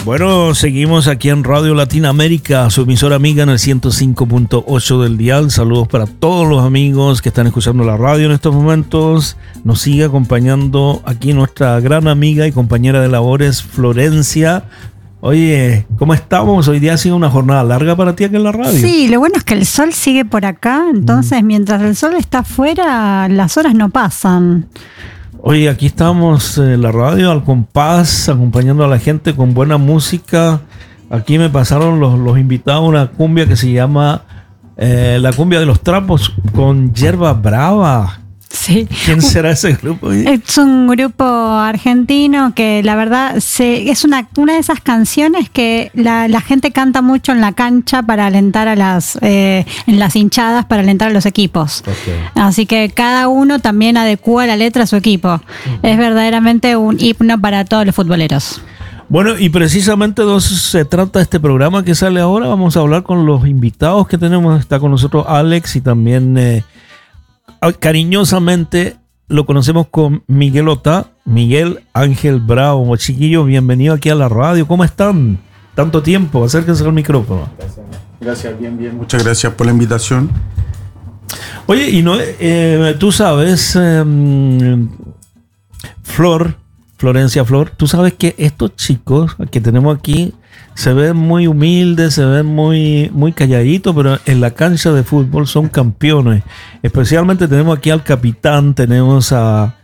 Bueno, seguimos aquí en Radio Latinoamérica, su emisora amiga en el 105.8 del dial. Saludos para todos los amigos que están escuchando la radio en estos momentos. Nos sigue acompañando aquí nuestra gran amiga y compañera de labores, Florencia. Oye, ¿cómo estamos? Hoy día ha sido una jornada larga para ti aquí en la radio. Sí, lo bueno es que el sol sigue por acá, entonces mientras el sol está afuera, las horas no pasan. Oye, aquí estamos en la radio al compás, acompañando a la gente con buena música. Aquí me pasaron los invitados a una cumbia que se llama la cumbia de los trapos con Yerba Brava. Sí. ¿Quién será ese grupo? Es un grupo argentino que la verdad es una de esas canciones que la gente canta mucho en la cancha para alentar a en las hinchadas, para alentar a los equipos. Okay. Así que cada uno también adecua la letra a su equipo. Es verdaderamente un himno para todos los futboleros. Bueno, y precisamente de eso se trata este programa que sale ahora. Vamos a hablar con los invitados que tenemos. Está con nosotros Alex y también... cariñosamente lo conocemos con Miguelota, Miguel Ángel Bravo. Chiquillos, bienvenidos aquí a la radio. ¿Cómo están? Tanto tiempo, acérquense al micrófono. Gracias, bien. Muchas gracias por la invitación. Oye, y no, tú sabes, Florencia Flor, tú sabes que estos chicos que tenemos aquí se ven muy humildes, se ven muy calladitos, pero en la cancha de fútbol son campeones. Especialmente tenemos aquí al capitán, tenemos a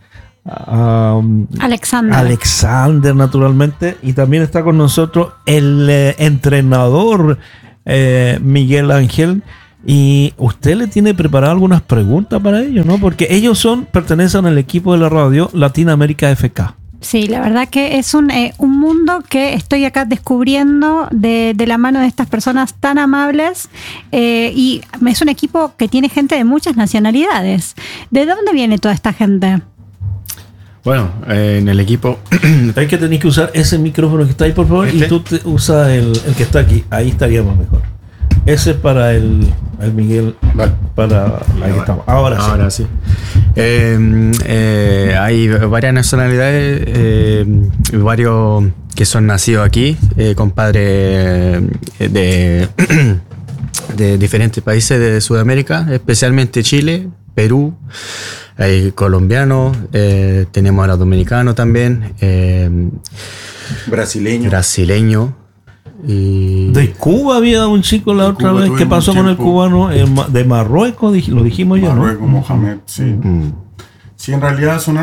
Alexander, naturalmente, y también está con nosotros el entrenador Miguel Ángel. Y usted le tiene preparado algunas preguntas para ellos, ¿no? Porque ellos pertenecen al equipo de la radio Latinoamérica FK. Sí, la verdad que es un mundo que estoy acá descubriendo de la mano de estas personas tan amables, y es un equipo que tiene gente de muchas nacionalidades. ¿De dónde viene toda esta gente? Bueno, en el equipo... Hay que tener que usar ese micrófono que está ahí, por favor, y tú usas el que está aquí. Ahí estaríamos mejor. Ese es para el Miguel. Vale. Ahí estamos. Ahora sí. Hay varias nacionalidades, varios que son nacidos aquí, con padres de diferentes países de Sudamérica, especialmente Chile, Perú, hay colombianos, tenemos a los dominicanos también, brasileño. Y de Cuba había un chico la otra vez. ¿Qué pasó con el cubano? De Marruecos, lo dijimos ya, ¿no? Marruecos, Mohamed, sí. Sí, en realidad son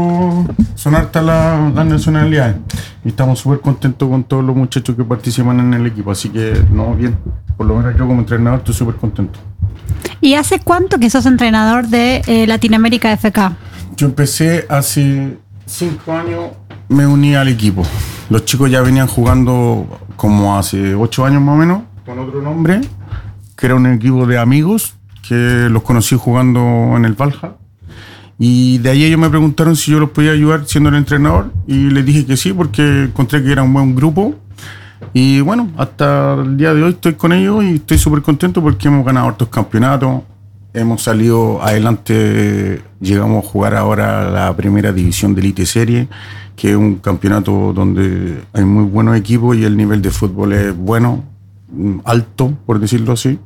hartas las nacionalidades. Y estamos súper contentos con todos los muchachos que participan en el equipo. Así que, bien. Por lo menos yo como entrenador estoy súper contento. ¿Y hace cuánto que sos entrenador de Latinoamérica FK? Yo empecé hace 5 años, me uní al equipo. Los chicos ya venían jugando como hace 8 años más o menos, con otro nombre, que era un equipo de amigos, que los conocí jugando en el Valja. Y de ahí ellos me preguntaron si yo los podía ayudar siendo el entrenador, y les dije que sí, porque encontré que era un buen grupo. Y bueno, hasta el día de hoy estoy con ellos y estoy súper contento porque hemos ganado hartos campeonatos, hemos salido adelante, llegamos a jugar ahora la primera división de Elite Serie, que es un campeonato donde hay muy buenos equipos y el nivel de fútbol es bueno, alto, por decirlo así.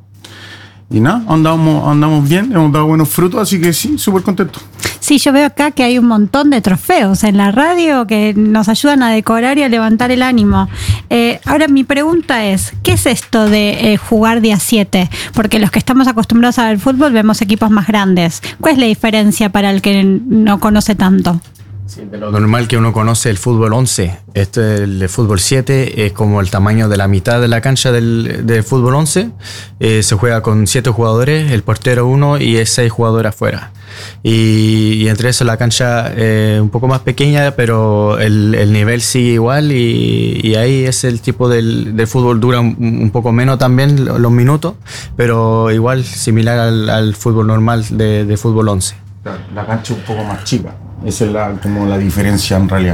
Y nada, andamos bien, hemos dado buenos frutos, así que sí, súper contento. Sí, yo veo acá que hay un montón de trofeos en la radio que nos ayudan a decorar y a levantar el ánimo. Ahora mi pregunta es, ¿qué es esto de jugar de a 7? Porque los que estamos acostumbrados a ver fútbol vemos equipos más grandes. ¿Cuál es la diferencia para el que no conoce tanto? Sí, de lo normal que uno conoce el fútbol 11, el de fútbol 7 es como el tamaño de la mitad de la cancha del fútbol 11, se juega con 7 jugadores, el portero 1 y 6 jugadores afuera. Y entre eso la cancha un poco más pequeña, pero el nivel sigue igual y ahí es el tipo del fútbol, dura un poco menos también los minutos, pero igual similar al fútbol normal de fútbol 11. La cancha es un poco más chica. Esa es como la diferencia en realidad.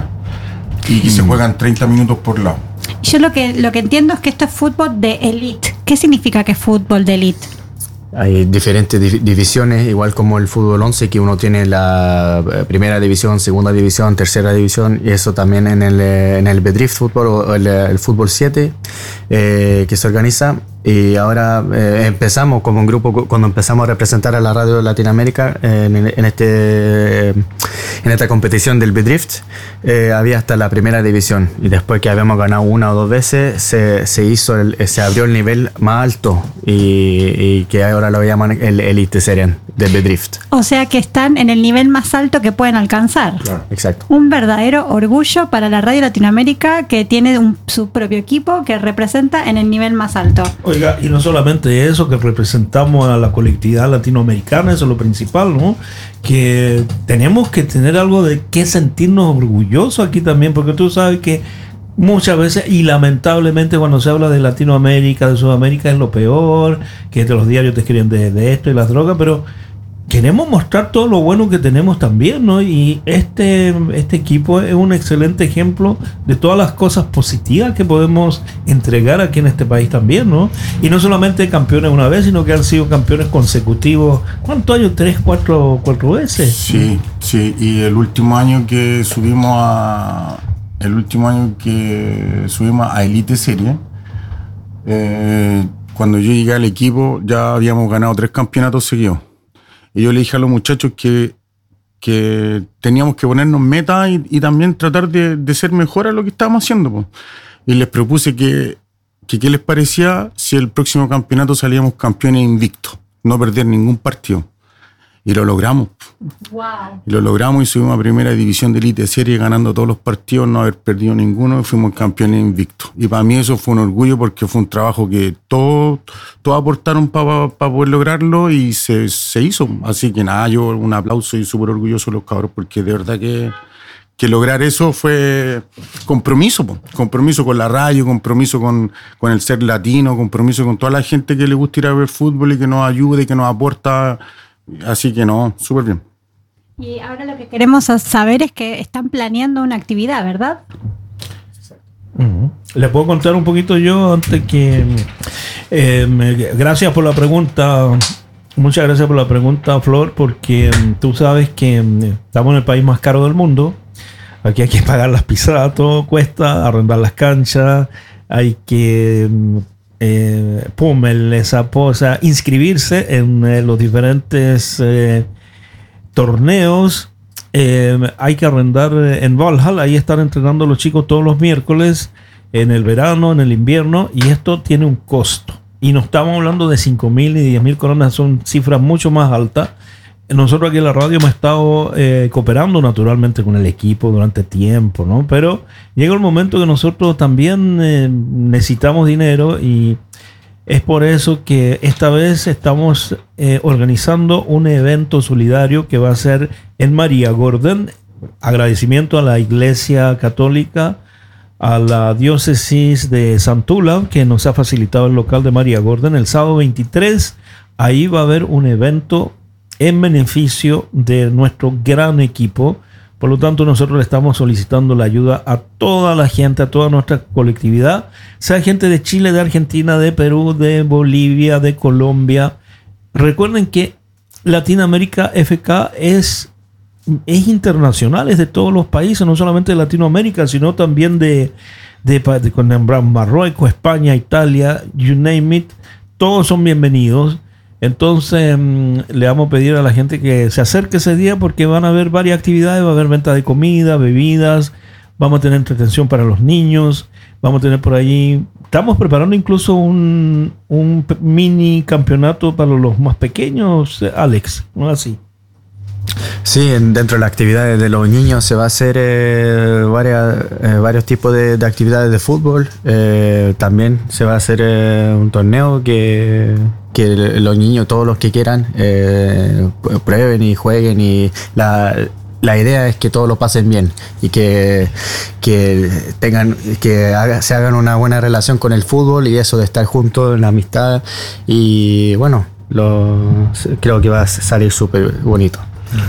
Y se juegan 30 minutos por lado. Yo lo que entiendo es que esto es fútbol de elite. ¿Qué significa que es fútbol de elite? Hay diferentes divisiones, igual como el fútbol 11, que uno tiene la primera división, segunda división, tercera división, y eso también en el Bedrift Fútbol o el fútbol 7 que se organiza. Y ahora empezamos como un grupo, cuando empezamos a representar a la radio de Latinoamérica en esta competición del Bedrift, había hasta la primera división, y después que habíamos ganado 1 o 2 veces se abrió el nivel más alto, y que ahora lo llaman el Elite Serien del Bedrift. O sea que están en el nivel más alto que pueden alcanzar. Claro, exacto. Un verdadero orgullo para la radio Latinoamérica, que tiene su propio equipo que representa en el nivel más alto. Oiga, y no solamente eso, que representamos a la colectividad latinoamericana, eso es lo principal, ¿no? Que tenemos que tener algo de qué sentirnos orgullosos aquí también, porque tú sabes que muchas veces, y lamentablemente cuando se habla de Latinoamérica, de Sudamérica, es lo peor, que los diarios te escriben de esto y las drogas, pero queremos mostrar todo lo bueno que tenemos también, ¿no? Y este equipo es un excelente ejemplo de todas las cosas positivas que podemos entregar aquí en este país también, ¿no? Y no solamente campeones una vez, sino que han sido campeones consecutivos. ¿Cuántos años? ¿3, 4 veces? Sí, y el último año que subimos a Elite Serie, cuando yo llegué al equipo ya habíamos ganado 3 campeonatos seguidos. Y yo le dije a los muchachos que teníamos que ponernos metas y también tratar de ser mejor a lo que estábamos haciendo, pues. Y les propuse que qué les parecía si el próximo campeonato salíamos campeones invictos, no perder ningún partido. Y lo logramos. Wow. Y lo logramos y subimos a primera división de Elite Serie ganando todos los partidos, no haber perdido ninguno, y fuimos campeones invictos. Y para mí eso fue un orgullo porque fue un trabajo que todos aportaron para poder lograrlo y se hizo. Así que nada, yo un aplauso y súper orgulloso de los cabros, porque de verdad que lograr eso fue compromiso con la radio, compromiso con el ser latino, compromiso con toda la gente que le gusta ir a ver fútbol y que nos ayude y que nos aporta. Así que no, súper bien. Y ahora lo que queremos saber es que están planeando una actividad, ¿verdad? ¿Les puedo contar un poquito yo antes que... gracias por la pregunta. Muchas gracias por la pregunta, Flor, porque tú sabes que estamos en el país más caro del mundo. Aquí hay que pagar las pisadas, todo cuesta, arrendar las canchas, hay que... inscribirse en los diferentes torneos. Hay que arrendar en Valhalla, ahí están entrenando los chicos todos los miércoles, en el verano, en el invierno, y esto tiene un costo. Y no estamos hablando de 5.000 y 10.000 coronas, son cifras mucho más altas. Nosotros aquí en la radio hemos estado cooperando naturalmente con el equipo durante tiempo, ¿no? Pero llega el momento que nosotros también necesitamos dinero, y es por eso que esta vez estamos organizando un evento solidario que va a ser en María Gordon. Agradecimiento a la Iglesia Católica, a la Diócesis de Santula, que nos ha facilitado el local de María Gordon. El sábado 23, ahí va a haber un evento en beneficio de nuestro gran equipo. Por lo tanto, nosotros le estamos solicitando la ayuda a toda la gente, a toda nuestra colectividad, sea gente de Chile, de Argentina, de Perú, de Bolivia, de Colombia. Recuerden que Latinoamérica FK es internacional, es de todos los países, no solamente de Latinoamérica, sino también de Marruecos, España, Italia, you name it, todos son bienvenidos. Entonces le vamos a pedir a la gente que se acerque ese día, porque van a haber varias actividades, va a haber venta de comida, bebidas, vamos a tener entretención para los niños, vamos a tener por allí, estamos preparando incluso un mini campeonato para los más pequeños, Alex, ¿no? Así. Sí, dentro de las actividades de los niños se va a hacer varios tipos de actividades de fútbol. También se va a hacer un torneo que los niños, todos los que quieran, prueben y jueguen, y la idea es que todos lo pasen bien y que se hagan una buena relación con el fútbol, y eso de estar juntos en la amistad, y bueno, creo que va a salir súper bonito.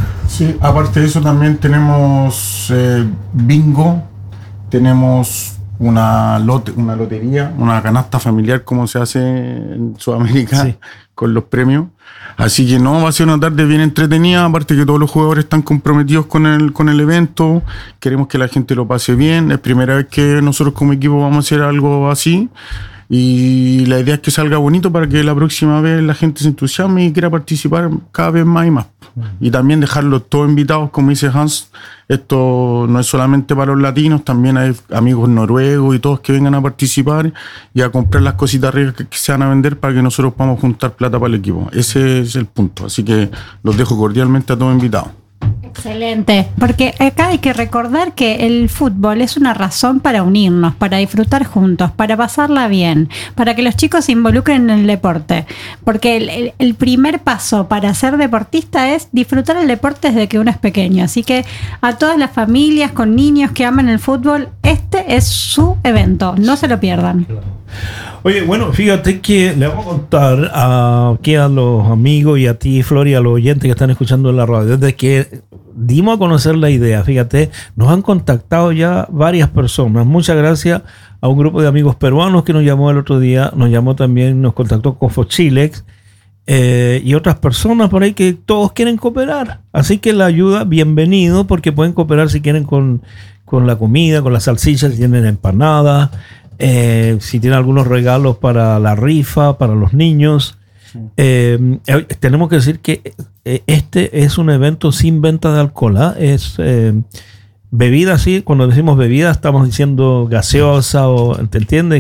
Sí, aparte de eso también tenemos bingo, tenemos una lotería, una canasta familiar como se hace en Sudamérica, sí, con los premios. Así que no, va a ser una tarde bien entretenida, aparte que todos los jugadores están comprometidos con el evento, queremos que la gente lo pase bien, es primera vez que nosotros como equipo vamos a hacer algo así, y la idea es que salga bonito para que la próxima vez la gente se entusiasme y quiera participar cada vez más y más. Y también dejarlos todos invitados, como dice Hans, esto no es solamente para los latinos, también hay amigos noruegos y todos que vengan a participar y a comprar las cositas ricas que se van a vender para que nosotros podamos juntar plata para el equipo. Ese es el punto, así que los dejo cordialmente a todos invitados. Excelente, porque acá hay que recordar que el fútbol es una razón para unirnos, para disfrutar juntos, para pasarla bien, para que los chicos se involucren en el deporte, porque el primer paso para ser deportista es disfrutar el deporte desde que uno es pequeño, así que a todas las familias con niños que aman el fútbol, este es su evento, no se lo pierdan. Oye, bueno, fíjate que le vamos a contar aquí a los amigos y a ti, Flor, y a los oyentes que están escuchando en la radio, desde que dimos a conocer la idea, fíjate, nos han contactado ya varias personas. Muchas gracias a un grupo de amigos peruanos que nos llamó el otro día, nos contactó Cofo Chilex, y otras personas por ahí que todos quieren cooperar. Así que la ayuda, bienvenido, porque pueden cooperar si quieren con la comida, con las salchichas, si tienen empanadas, si tienen algunos regalos para la rifa, para los niños. Tenemos que decir que este es un evento sin venta de alcohol, es bebida, sí, cuando decimos bebida estamos diciendo gaseosa o, ¿te entiendes?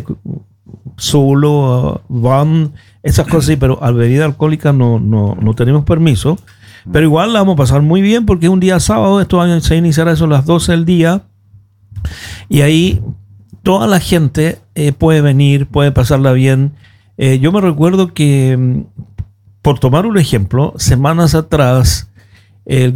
Zulo, van, esas cosas, sí, pero a bebida alcohólica no tenemos permiso, pero igual la vamos a pasar muy bien porque es un día sábado, esto se iniciará eso a las 12 del día y ahí toda la gente puede venir, puede pasarla bien. Yo me recuerdo que, por tomar un ejemplo, semanas atrás, el